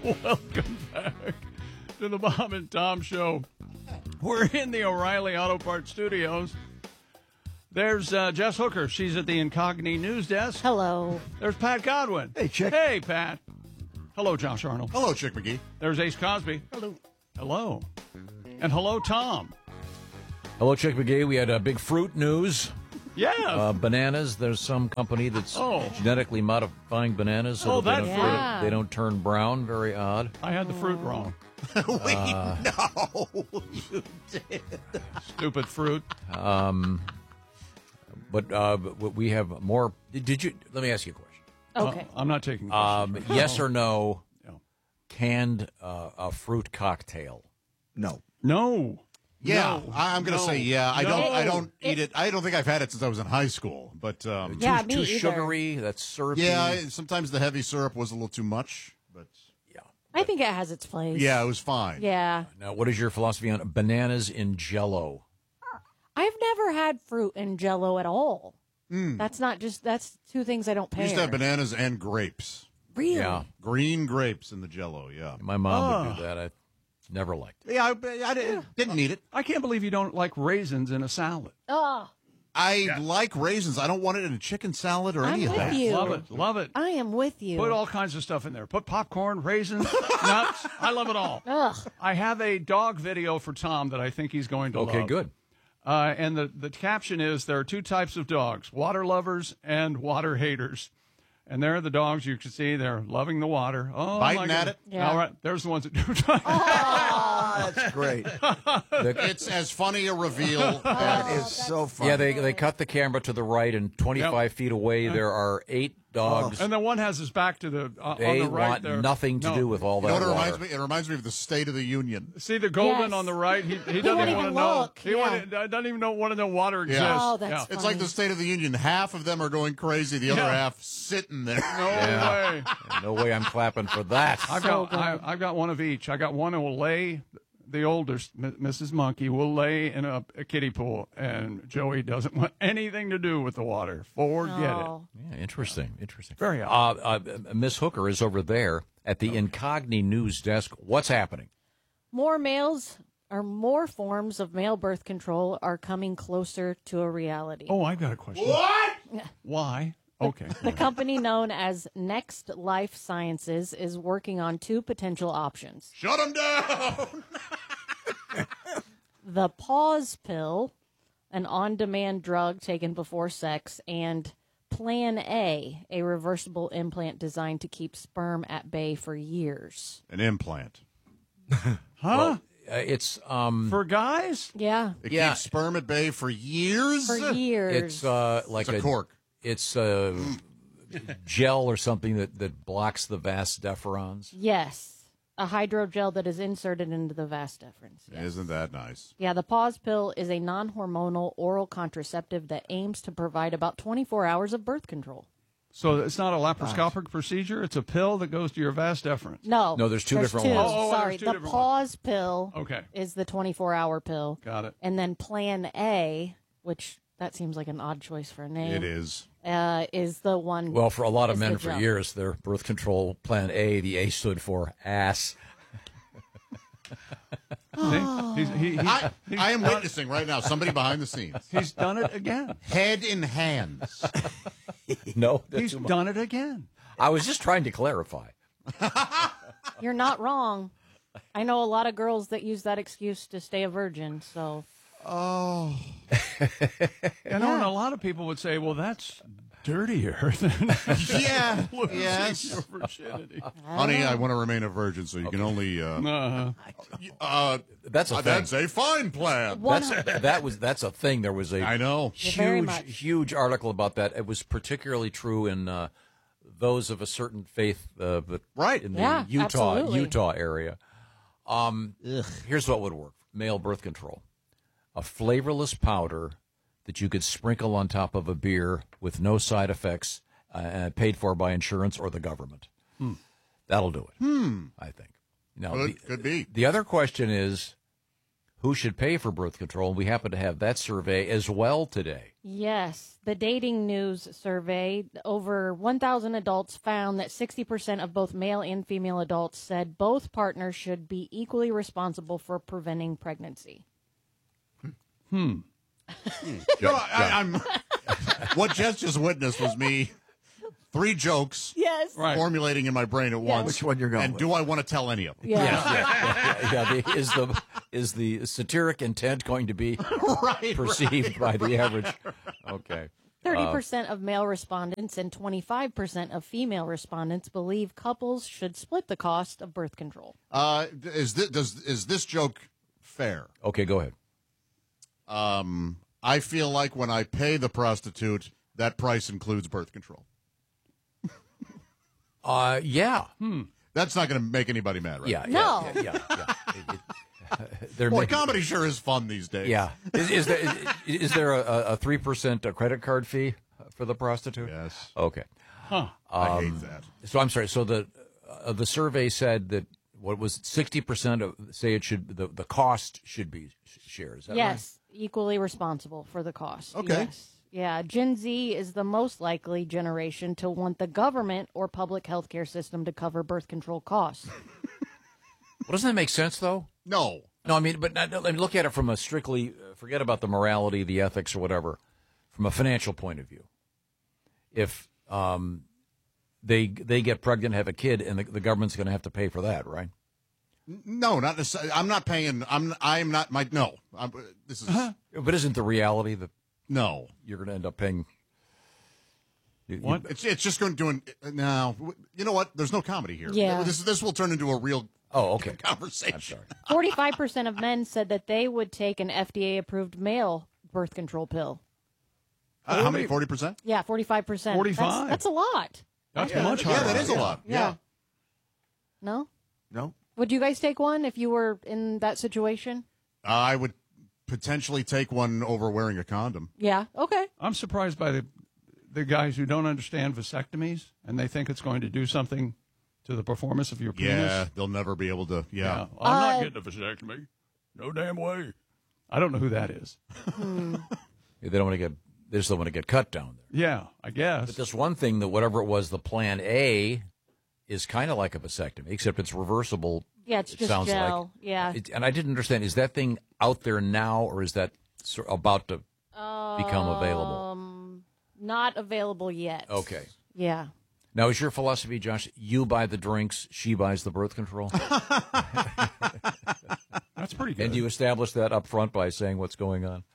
Welcome back to the Bob and Tom Show. We're in the O'Reilly Auto Parts Studios. There's Jess Hooker. She's at the Incogni News Desk. Hello. There's Pat Godwin. Hey, Chick. Hey, Pat. Hello, Josh Arnold. Hello, Chick McGee. There's Ace Cosby. Hello. Hello. And hello, Tom. Hello, Chick McGee. We had big fruit news. Yeah. Bananas. There's some company that's genetically modifying bananas so they don't turn brown. Very odd. I had the fruit wrong. Wait, no, you did. Stupid fruit. But we have more. Did you? Let me ask you a question. Okay. I'm not taking questions. Yes or no? No. Canned a fruit cocktail. No. No. Yeah, No. I'm going to No. say yeah. I No. don't eat it. I don't think I've had it since I was in high school. But Yeah, too me either. sugary. That's syrupy. yeah, sometimes the heavy syrup was a little too much. But Yeah. I think it has its place. yeah, it was fine. Yeah. Now, what is your philosophy on bananas in Jell-O? I've never had fruit in Jell-O at all. That's two things I don't We pair. used to have bananas and grapes, Really? Yeah, green grapes in the Jell-O. Yeah, my mom would do that. I never liked it. yeah. I didn't need it. I can't believe you don't like raisins in a salad. Oh, I like raisins. I don't want it in a chicken salad or I'm any of with that. you. Love it. Love it. I am with you. Put all kinds of stuff in there. Put popcorn, raisins, nuts. I love it all. Ugh. I have a dog video for Tom that I think he's going to love. Okay, good. And the caption is, there are two types of dogs, water lovers and water haters. And there are the dogs you can see. They're loving the water. Oh, Biting my at goodness. it? Yeah. All right. There's the ones that do. That's great. It's as funny a reveal. That is so funny. Yeah, they cut the camera to the right, and 25 feet away there are 8 dogs. And then one has his back to the on They the right want there. nothing to No. do with all You that know what it water. reminds me? It reminds me of the State of the Union. See the golden Yes. on the right? He doesn't won't want to even know. look. He Yeah. doesn't even want to know water exists. Yeah. Oh, that's Yeah. funny. It's like the State of the Union. Half of them are going crazy. The other Yeah. half sitting there. No way. No way I'm clapping for that. I've got one of each. I got one who will lay. The older Mrs. Monkey will lay in a kiddie pool, and Joey doesn't want anything to do with the water. Forget Oh. Yeah, interesting. Very odd. Miss Hooker is over there at the Incogni News Desk. What's happening? More forms of male birth control are coming closer to a reality. it. Oh, I got a question. What? Why? Okay. The company known as Next Life Sciences is working on 2 potential options. Shut them down. The pause pill, an on-demand drug taken before sex, and Plan A, a reversible implant designed to keep sperm at bay for years. An implant. Huh? It's For guys? Yeah, It Yeah. keeps sperm at bay for years. for years. it's like It's a cork. It's a gel or something that blocks the vas deferens. Yes, a hydrogel that is inserted into the vas deferens. Yes. Isn't that nice? Yeah, the pause pill is a non-hormonal oral contraceptive that aims to provide about 24 hours of birth control. So it's not a laparoscopic procedure? It's a pill that goes to your vas deferens? No, No, there's two different ones. Oh, Sorry, there's two the different pause pill Okay. is the 24-hour pill. Got it. And then Plan A, which that seems like an odd choice for a name. It is. Is the one. Well, for a lot of is the men for gel. years, their birth control plan A, the A stood for ass. I am witnessing right now somebody behind the scenes. He's done it again. Head in hands. No, that's He's too much. done it again. I was just trying to clarify. You're not wrong. I know a lot of girls that use that excuse to stay a virgin. So Oh. And a lot of people would say, well, that's dirtier than Yeah. losing Yes. your virginity. Honey, I want to remain a virgin, so you can only. That's a thing. That's a fine plan. That's a thing. There was a I know. Very huge much. huge article about that. It was particularly true in those of a certain faith, but Right. in the Yeah, absolutely. Utah area. Here's what would work: male birth control, a flavorless powder that you could sprinkle on top of a beer with no side effects, paid for by insurance or the government. That'll do it. I think. Now, Could be. the other question is, who should pay for birth control. And we happen to have that survey as well today. Yes, the Dating News survey, over 1,000 adults found that 60% of both male and female adults said both partners should be equally responsible for preventing pregnancy. I'm what Jess just witnessed was me 3 jokes Yes. Right. formulating in my brain at once. Which one you're going And with? do I want to tell any of them? Yeah. Is the satiric intent going to be Right. perceived by the average? Okay. 30% of male respondents and 25% of female respondents believe couples should split the cost of birth control. Is this joke fair? Okay, go ahead. I feel like when I pay the prostitute, that price includes birth control. Yeah. That's not going to make anybody mad, right? Yeah. No. Yeah. They're Boy, making- comedy sure is fun these days. Yeah. Is there a 3% credit card fee for the prostitute? Yes. Okay. I hate that. So I'm sorry. So the survey said that what was 60% of say it should the cost should be shared. Is that Yes, equally responsible for the cost. Okay. Yes. Yeah, Gen Z is the most likely generation to want the government or public healthcare system to cover birth control costs. Well, doesn't that make sense though? No. No, I mean, but I mean, look at it from a strictly forget about the morality, the ethics, or whatever. From a financial point of view, if they get pregnant, have a kid, and the government's going to have to pay for that, right? No, not necessarily. I'm not paying. I'm not. No. This is But isn't the reality that no. you're going to end up paying? What? It's just going to do. No. You know what? There's no comedy here. Yeah. This will turn into a real Oh, okay. conversation. I'm sorry. 45% of men said that they would take an FDA-approved male birth control pill. How many? 40%? Yeah, 45%. 45? That's a lot. That's much Yeah, harder. that is a lot. Yeah. No? No? Would you guys take one if you were in that situation? I would potentially take one over wearing a condom. Yeah. Okay. I'm surprised by the guys who don't understand vasectomies and they think it's going to do something to the performance of your penis. Yeah, they'll never be able to. Yeah. I'm not getting a vasectomy. No damn way. I don't know who that is. They don't want to get. They just don't want to get cut down there. Yeah, I guess. But this one thing that whatever it was, the plan A is kind of like a vasectomy, except it's reversible. Yeah, it's it just sounds gel. like. Yeah. And I didn't understand. Is that thing out there now, or is that about to become available? Not available yet. Okay. Yeah. Now, is your philosophy, Josh, you buy the drinks, she buys the birth control? That's pretty good. And you establish that up front by saying what's going on?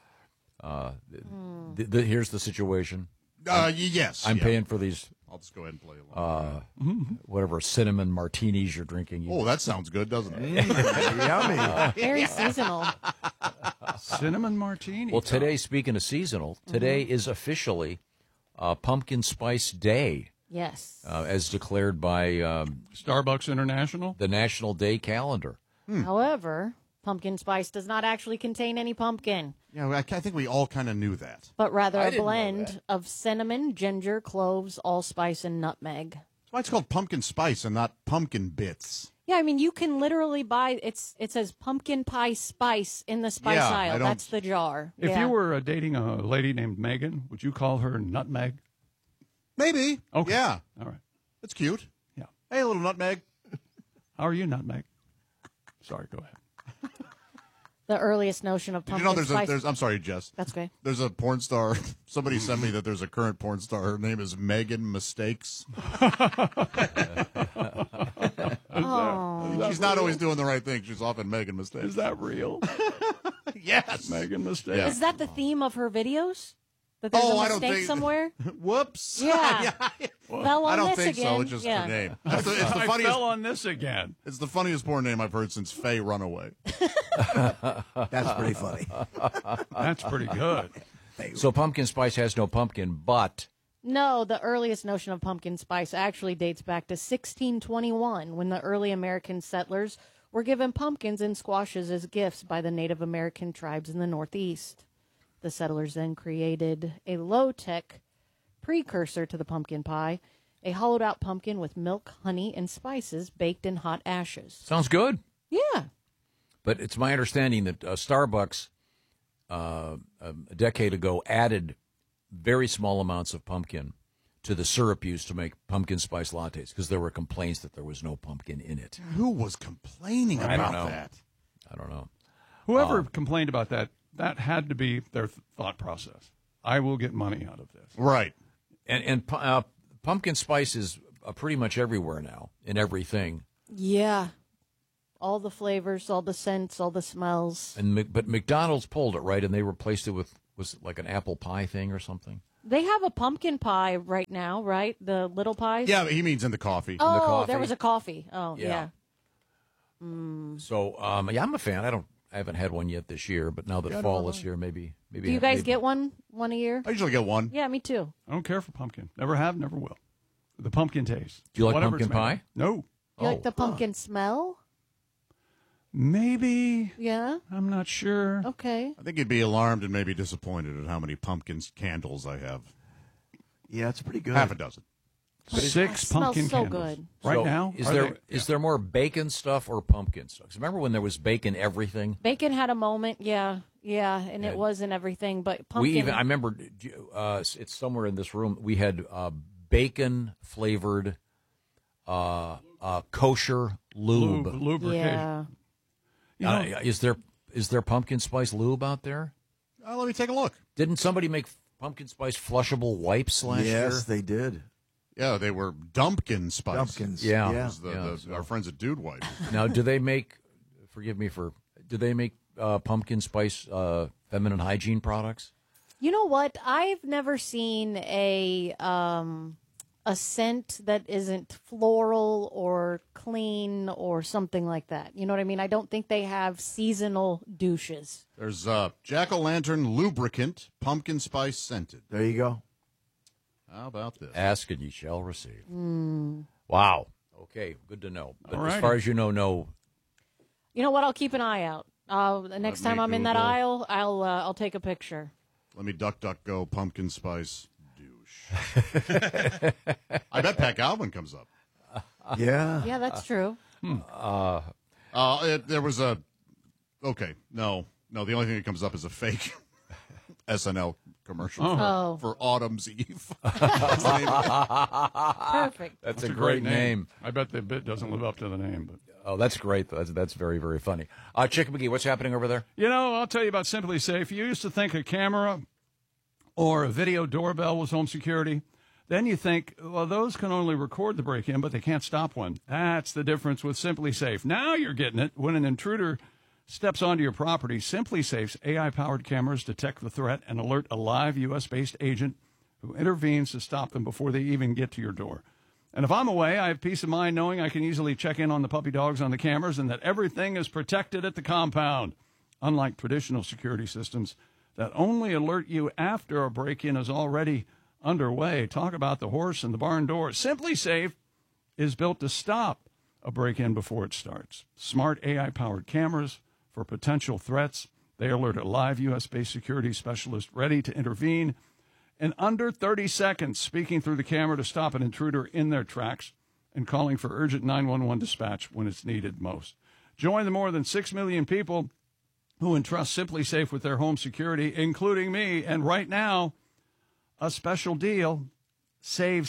Here's the situation. Yes. I'm yeah. paying for these, I'll just go ahead and play along. whatever, cinnamon martinis you're drinking. Oh, that sounds good, doesn't it? Yummy. Very seasonal. Cinnamon martini. Well, today, speaking of seasonal, today is officially Pumpkin Spice Day, Yes. as declared by Starbucks International. the National Day calendar. However, pumpkin spice does not actually contain any pumpkin, Yeah, I think we all kind of knew that. but rather I a didn't know blend that. of cinnamon, ginger, cloves, allspice, and nutmeg. That's why it's called pumpkin spice and not pumpkin bits. Yeah, I mean, you can literally buy it says pumpkin pie spice in the spice Yeah, aisle. I don't- That's the jar. If Yeah. you were dating a lady named Megan, would you call her Nutmeg? Maybe. Okay. Yeah. All right. That's cute. Yeah. Hey, little nutmeg. How are you, Nutmeg? Sorry, go ahead. The earliest notion of Did you pumpkin know spice. I'm sorry, Jess. That's okay. There's a porn star. Somebody sent me that there's a current porn star. Her name is Megan Mistakes. Oh, She's not always doing the right thing. She's often making mistakes. Is that real? Yes. Megan mistake. Yeah. is that the theme of her videos? That there's Oh, a I don't mistake think- somewhere? Whoops. Yeah. Fell on I don't this think again. so. It's just yeah. her name. It's the I funniest. fell on this again. It's the funniest porn name I've heard since Faye Runaway. That's pretty funny. That's pretty good. So Pumpkin Spice has no pumpkin, but No, the earliest notion of pumpkin spice actually dates back to 1621 when the early American settlers were given pumpkins and squashes as gifts by the Native American tribes in the Northeast. The settlers then created a low-tech precursor to the pumpkin pie, a hollowed-out pumpkin with milk, honey, and spices baked in hot ashes. sounds good. Yeah. But it's my understanding that Starbucks a decade ago added very small amounts of pumpkin to the syrup used to make pumpkin spice lattes because there were complaints that there was no pumpkin in it. Who was complaining I don't about know. that? I don't know. Whoever complained about that had to be their thought process. I will get money out of this. Right. And pumpkin spice is pretty much everywhere now in everything. Yeah. All the flavors, all the scents, all the smells. But McDonald's pulled it, right, and they replaced it with, was it like an apple pie thing or something? They have a pumpkin pie right now, right? The little pies? Yeah, he means in the coffee. Oh, coffee. there was a coffee. Oh, Yeah. yeah. So, I'm a fan. I haven't had one yet this year, but now that fall is here, maybe. Do you guys get one a year? I usually get one. Yeah, me too. I don't care for pumpkin. Never have, never will. The pumpkin taste. Do you like Whatever pumpkin it's made pie? of. No. You like the pumpkin smell? Maybe. Yeah. I'm not sure. Okay. I think you'd be alarmed and maybe disappointed at how many pumpkin candles I have. Yeah, it's pretty good. Half a dozen. 6 smells pumpkin so candles. good. Right So now? Is there more bacon stuff or pumpkin stuff? 'Cause remember when there was bacon everything? Bacon had a moment, yeah, and it wasn't everything, but pumpkin. I remember it's somewhere in this room. We had bacon flavored kosher lube. Lubrication. yeah. You know, Is there pumpkin spice lube out there? Let me take a look. Didn't somebody make pumpkin spice flushable wipes last year? Yes, they did. Yeah, they were Dumpkin Spice. Dumpkins. Yeah. Yeah. It was our friends at Dude White. Now, do they make? Do they make pumpkin spice feminine hygiene products? You know what? I've never seen a scent that isn't floral or clean or something like that. You know what I mean? I don't think they have seasonal douches. There's Jack-o'-lantern lubricant, pumpkin spice scented. There you go. How about this? Ask and ye shall receive. Wow. Okay, good to know. But Alrighty. as far as you know, You know what? I'll keep an eye out. The next Let me time I'm in that Google. aisle, I'll take a picture. Let me duck go pumpkin spice douche. I bet Pat Galvin comes up. Yeah. Yeah, that's true. There was a. Okay, no. The only thing that comes up is a fake SNL commercial Oh. for Autumn's Eve. Perfect. that's a great name. I bet the bit doesn't live up to the name. But Oh, that's great. That's very, very funny. Chick McGee, what's happening over there? you know, I'll tell you about Simply Safe. You used to think a camera or a video doorbell was home security. Then you think, well, those can only record the break-in, but they can't stop one. That's the difference with Simply Safe. Now you're getting it. When an intruder steps onto your property, Simply Safe's AI-powered cameras detect the threat and alert a live U.S.-based agent who intervenes to stop them before they even get to your door. And if I'm away, I have peace of mind knowing I can easily check in on the puppy dogs on the cameras and that everything is protected at the compound. Unlike traditional security systems that only alert you after a break-in is already underway. Talk about the horse and the barn door. Simply Safe is built to stop a break-in before it starts. Smart AI-powered cameras for potential threats. They alert a live U.S.-based security specialist ready to intervene in under 30 seconds, speaking through the camera to stop an intruder in their tracks and calling for urgent 911 dispatch when it's needed most. Join the more than 6 million people who entrust Simply Safe with their home security, including me. And right now, a special deal. Save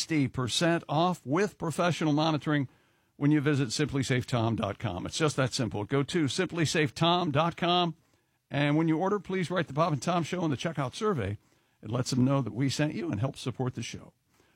60% off with professional monitoring when you visit simplysafetom.com. It's just that simple. Go to simplysafetom.com, and when you order, please write the Bob and Tom Show in the checkout survey. It lets them know that we sent you and helps support the show.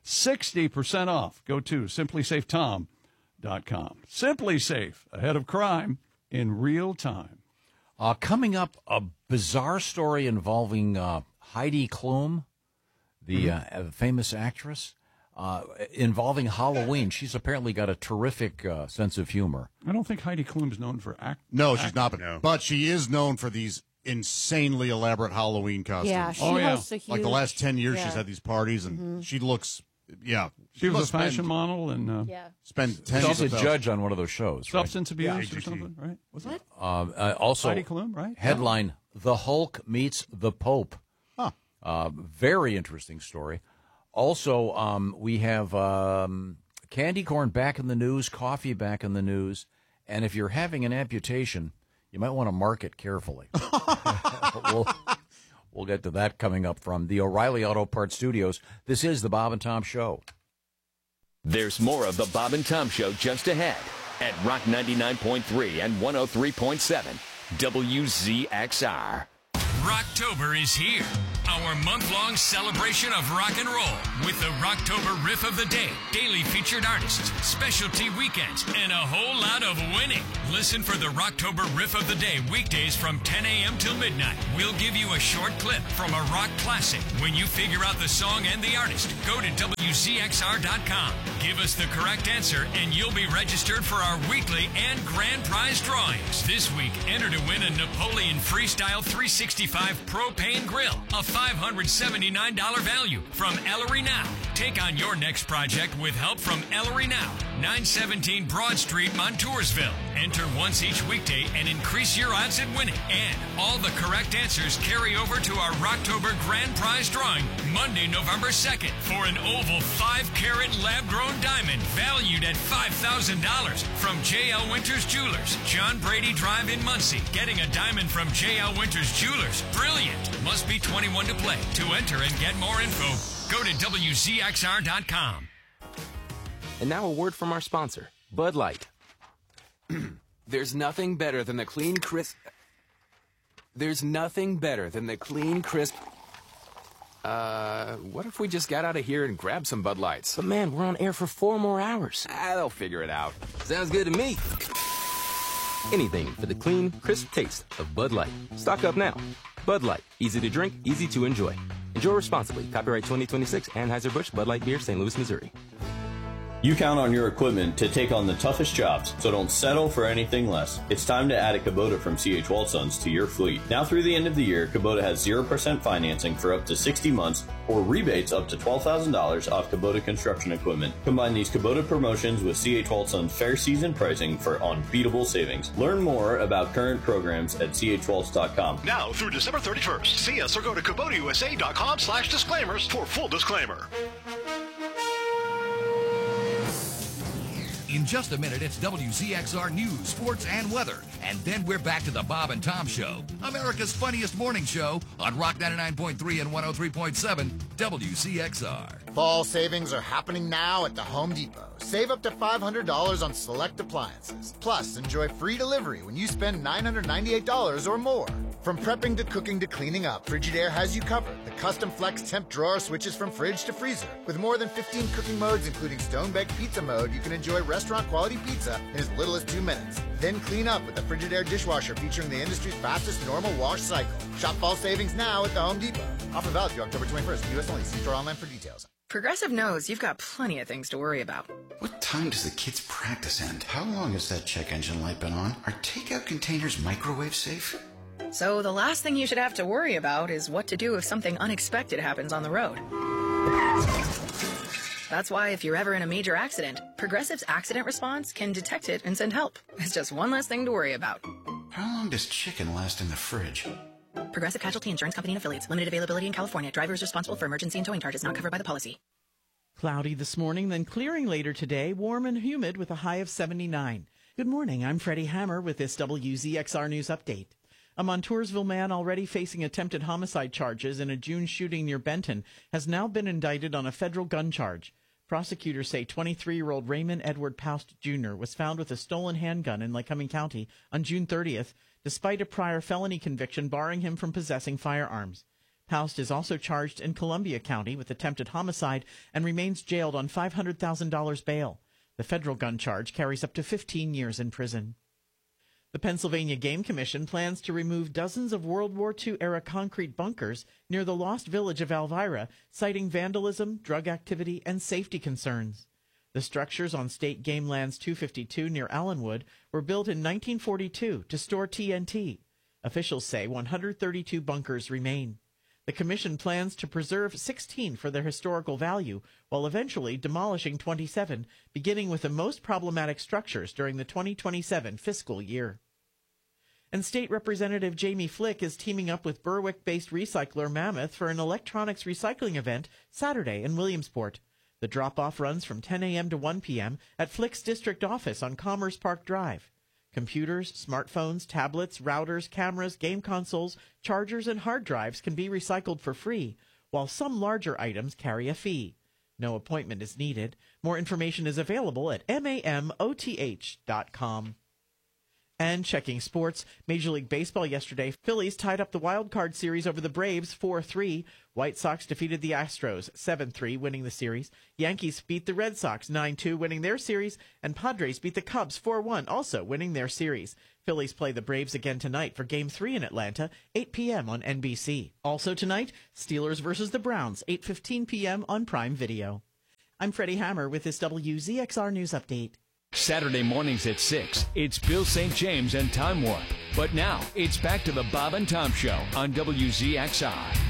60% off. Go to simplysafetom.com. Simply Safe, ahead of crime in real time. Coming up, a bizarre story involving Heidi Klum, the famous actress, involving Halloween. She's apparently got a terrific sense of humor. I don't think Heidi Klum's known for acting. No, she's not. But she is known for these insanely elaborate Halloween costumes. Yeah, she Oh, yeah. hosts a huge. Like the last 10 years, yeah. she's had these parties, and she looks, She was a must fashion model and Yeah. Spend tens She's of a thousands. judge on one of those shows. Right? substance abuse or something, right? Was it Also, Heidi Klum, right? headline: The Hulk meets the Pope. Huh. Very interesting story. Also, we have candy corn back in the news, coffee back in the news, and if you're having an amputation, You might want to mark it carefully. We'll get to that coming up from the O'Reilly Auto Parts Studios. This is the Bob and Tom Show. There's more of the Bob and Tom Show just ahead at Rock 99.3 and 103.7 WZXR. Rocktober is here. Our month-long celebration of rock and roll with the Rocktober Riff of the Day, daily featured artists, specialty weekends, and a whole lot of winning. Listen for the Rocktober Riff of the Day weekdays from 10 a.m. till midnight. We'll give you a short clip from a rock classic. When you figure out the song and the artist, go to WZXR.com. Give us the correct answer, and you'll be registered for our weekly and grand prize drawings. This week, enter to win a Napoleon Freestyle 365 propane grill, a $579 value from Ellery Now. Take on your next project with help from Ellery Now, 917 Broad Street, Montoursville. Enter once each weekday and increase your odds at winning. And all the correct answers carry over to our Rocktober Grand Prize drawing Monday, November 2nd for an oval 5-carat lab-grown diamond valued at $5,000 from J.L. Winters Jewelers, John Brady Drive in Muncie. Getting a diamond from J.L. Winters Jewelers. Brilliant. Must be 21 to play. To enter and get more info, go to WZXR.com. And now a word from our sponsor, Bud Light. There's nothing better than the clean, crisp... what if we just got out of here and grabbed some Bud Lights? But man, we're on air for 4 more hours. They'll figure it out. Sounds good to me. Anything for the clean, crisp taste of Bud Light. Stock up now. Bud Light. Easy to drink, easy to enjoy. Enjoy responsibly. Copyright 2026, Anheuser-Busch, Bud Light Beer, St. Louis, Missouri. You count on your equipment to take on the toughest jobs, so don't settle for anything less. It's time to add a Kubota from C.H. Waldsons to your fleet. Now through the end of the year, Kubota has 0% financing for up to 60 months or rebates up to $12,000 off Kubota construction equipment. Combine these Kubota promotions with C.H. Waldsons fair season pricing for unbeatable savings. Learn more about current programs at chwaltz.com. Now through December 31st, see us or go to KubotaUSA.com/disclaimers for full disclaimer. In just a minute, it's WZXR News, Sports, and Weather. And then we're back to the Bob and Tom Show, America's funniest morning show on Rock 99.3 and 103.7 WCXR. Fall savings are happening now at the Home Depot. Save up to $500 on select appliances. Plus, enjoy free delivery when you spend $998 or more. From prepping to cooking to cleaning up, Frigidaire has you covered. The custom flex temp drawer switches from fridge to freezer. With more than 15 cooking modes, including stone-baked pizza mode, you can enjoy restaurant-quality pizza in as little as 2 minutes. Then clean up with the Frigidaire dishwasher featuring the industry's fastest normal wash cycle. Shop fall savings now at the Home Depot. Offer valid through October 21st. U.S. only. See store online for details. Progressive knows you've got plenty of things to worry about. What time does the kids' practice end? How long has that check engine light been on? Are takeout containers microwave safe? So the last thing you should have to worry about is what to do if something unexpected happens on the road. That's why if you're ever in a major accident, Progressive's accident response can detect it and send help. It's just one less thing to worry about. How long does chicken last in the fridge? Progressive Casualty Insurance Company and Affiliates. Limited availability in California. Driver is responsible for emergency and towing charges not covered by the policy. Cloudy this morning, then clearing later today. Warm and humid with a high of 79. Good morning. I'm Freddie Hammer with this WZXR News Update. A Montoursville man already facing attempted homicide charges in a June shooting near Benton has now been indicted on a federal gun charge. Prosecutors say 23-year-old Raymond Edward Poust Jr. was found with a stolen handgun in Lycoming County on June 30th, despite a prior felony conviction barring him from possessing firearms. Poust is also charged in Columbia County with attempted homicide and remains jailed on $500,000 bail. The federal gun charge carries up to 15 years in prison. The Pennsylvania Game Commission plans to remove dozens of World War II-era concrete bunkers near the lost village of Elvira, citing vandalism, drug activity, and safety concerns. The structures on State Game Lands 252 near Allenwood were built in 1942 to store TNT. Officials say 132 bunkers remain. The commission plans to preserve 16 for their historical value, while eventually demolishing 27, beginning with the most problematic structures during the 2027 fiscal year. And State Representative Jamie Flick is teaming up with Berwick-based recycler Mammoth for an electronics recycling event Saturday in Williamsport. The drop-off runs from 10 a.m. to 1 p.m. at Flick's district office on Commerce Park Drive. Computers, smartphones, tablets, routers, cameras, game consoles, chargers, and hard drives can be recycled for free, while some larger items carry a fee. No appointment is needed. More information is available at mamoth.com. And checking sports, Major League Baseball yesterday, Phillies tied up the wild card series over the Braves 4-3. White Sox defeated the Astros 7-3, winning the series. Yankees beat the Red Sox 9-2, winning their series. And Padres beat the Cubs 4-1, also winning their series. Phillies play the Braves again tonight for Game 3 in Atlanta, 8 p.m. on NBC. Also tonight, Steelers versus the Browns, 8:15 p.m. on Prime Video. I'm Freddie Hammer with this WZXR News Update. Saturday mornings at 6, it's Bill St. James and Time Warp. But now, it's back to the Bob and Tom Show on WZXR.